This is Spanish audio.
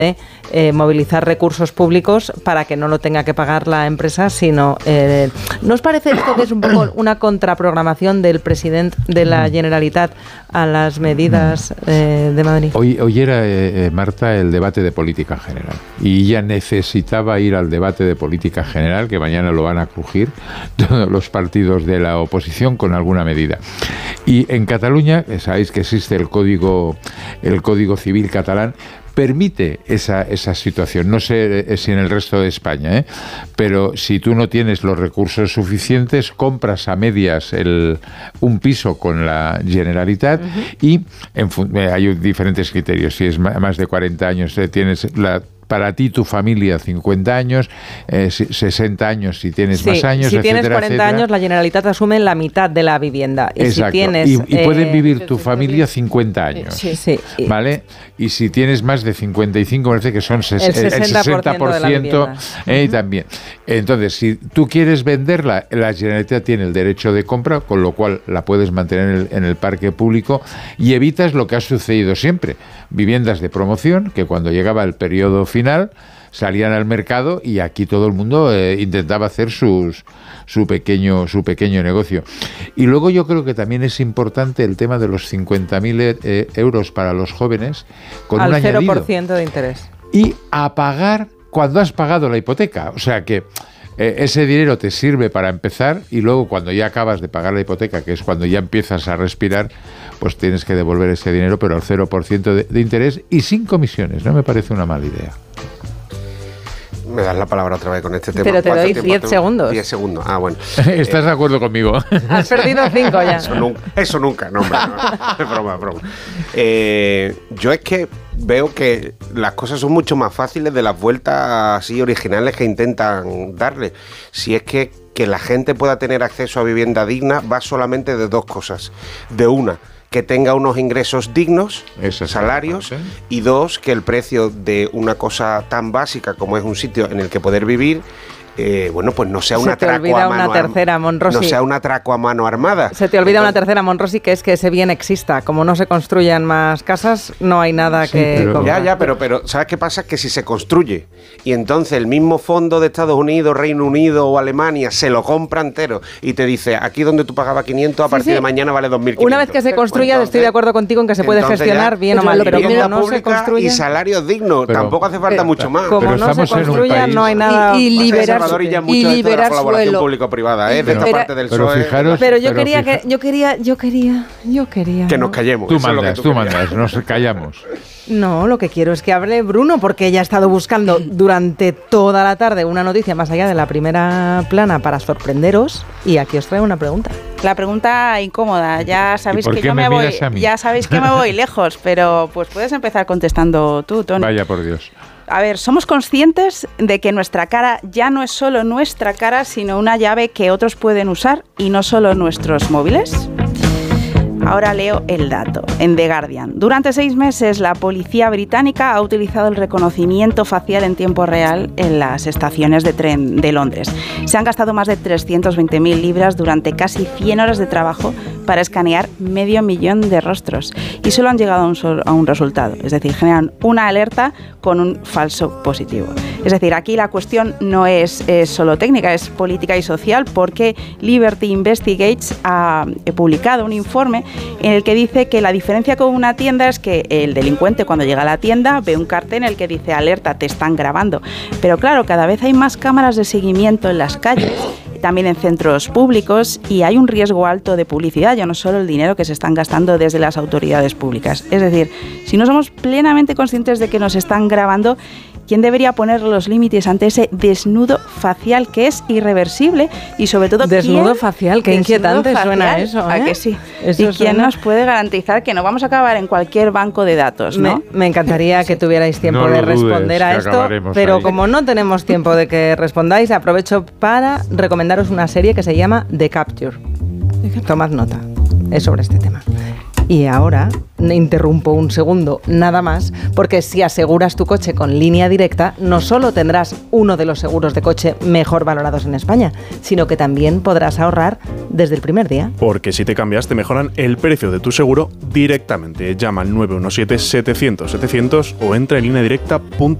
movilizar recursos públicos para que no lo tenga que pagar la empresa, sino... ¿No os parece esto que es un poco una contraprogramación del presidente de la Generalitat a las medidas de Madrid? Hoy era, Marta, el debate de política general. Y ella necesitaba ir al debate de política general, que mañana lo van a crujir todos los partidos de la oposición con alguna medida. Y en Cataluña, sabéis que existe el Código Civil catalán, permite esa situación. No sé si en el resto de España, pero si tú no tienes los recursos suficientes, compras a medias un piso con la Generalitat y hay diferentes criterios. Si es más de 40 años, tienes para ti, tu familia, 50 años, 60 años si tienes más años, si tienes 40 etcétera. años, la Generalitat asume la mitad de la vivienda. Y exacto. Si tienes, y pueden vivir tu familia 50 años. Sí. ¿Vale? Y si tienes más de 55, parece que son el 60% de la vivienda. También. Entonces, si tú quieres venderla, la Generalitat tiene el derecho de compra, con lo cual la puedes mantener en el parque público y evitas lo que ha sucedido siempre. Viviendas de promoción, que cuando llegaba el periodo final salían al mercado y aquí todo el mundo intentaba hacer su pequeño negocio. Y luego yo creo que también es importante el tema de los 50.000 euros para los jóvenes con un añadido. Al 0% de interés. Y a pagar cuando has pagado la hipoteca. O sea que ese dinero te sirve para empezar y luego cuando ya acabas de pagar la hipoteca, que es cuando ya empiezas a respirar, pues tienes que devolver ese dinero, pero al 0% de interés y sin comisiones. No me parece una mala idea. Me das la palabra otra vez con este tema. Pero te doy 10 segundos. 10 segundos. Ah, bueno. ¿Estás de acuerdo conmigo? Has perdido 5 ya. Eso nunca. No, hombre. No. Es broma. Yo es que veo que las cosas son mucho más fáciles de las vueltas así originales que intentan darle. Si es que la gente pueda tener acceso a vivienda digna va solamente de dos cosas. De una, que tenga unos ingresos dignos, salarios, y dos, que el precio de una cosa tan básica como es un sitio en el que poder vivir, pues no sea un atraco a mano armada. No sea un atraco a mano armada. Se te olvida una tercera, Monrosi, que es que ese bien exista. Como no se construyan más casas, no hay nada pero ¿sabes qué pasa? Que si se construye y entonces el mismo fondo de Estados Unidos, Reino Unido o Alemania se lo compra entero y te dice, aquí donde tú pagabas 500, a partir de mañana vale 2.500. Una vez que se construya, estoy de acuerdo contigo en que se puede gestionar bien o mal, pero como no se construye... Y salarios dignos, tampoco hace falta mucho más. Como no se construya, no hay nada... Y liberar suelo público-privada, de esta parte del PSOE. Pero yo quería que nos callemos. Tú mandas, nos callamos. No, lo que quiero es que hable Bruno, porque ella ha estado buscando durante toda la tarde una noticia más allá de la primera plana para sorprenderos, y aquí os traigo una pregunta. La pregunta incómoda, ya sabéis que yo me voy lejos, pero pues puedes empezar contestando tú, Tony. Vaya por Dios. A ver, ¿somos conscientes de que nuestra cara ya no es solo nuestra cara, sino una llave que otros pueden usar y no solo nuestros móviles? Ahora leo el dato en The Guardian. Durante 6 meses, la policía británica ha utilizado el reconocimiento facial en tiempo real en las estaciones de tren de Londres. Se han gastado más de 320.000 libras durante casi 100 horas de trabajo para escanear 500.000 de rostros y solo han llegado a un resultado, es decir, generan una alerta con un falso positivo. Es decir, aquí la cuestión no es solo técnica, es política y social, porque Liberty Investigates ha publicado un informe en el que dice que la diferencia con una tienda es que el delincuente cuando llega a la tienda ve un cartel en el que dice alerta, te están grabando. Pero claro, cada vez hay más cámaras de seguimiento en las calles, también en centros públicos, y hay un riesgo alto de publicidad, ya no solo el dinero que se están gastando desde las autoridades públicas. Es decir, si no somos plenamente conscientes de que nos están grabando, ¿quién debería poner los límites ante ese desnudo facial que es irreversible? Y sobre todo, desnudo facial, qué inquietante suena eso, ¿eh? ¿A que sí? Eso ¿y quién nos puede garantizar que no vamos a acabar en cualquier banco de datos, no? Me encantaría que tuvierais tiempo de responder a esto, pero ahí, como no tenemos tiempo de que respondáis, aprovecho para recomendaros una serie que se llama The Capture. Tomad nota, es sobre este tema. Y ahora interrumpo un segundo, nada más, porque si aseguras tu coche con Línea Directa, no solo tendrás uno de los seguros de coche mejor valorados en España, sino que también podrás ahorrar desde el primer día. Porque si te cambias, te mejoran el precio de tu seguro directamente. Llama al 917-700-700 o entra en lineadirecta.com.